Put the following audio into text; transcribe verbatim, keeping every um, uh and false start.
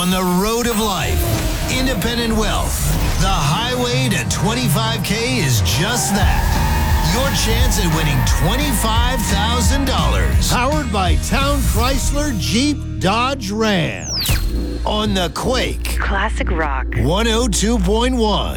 on the road of life. Independent Wealth. The highway to twenty-five K is just that. Your chance at winning twenty-five thousand dollars. Powered by Town Chrysler Jeep Dodge Ram. On the Quake. Classic rock. one oh two point one.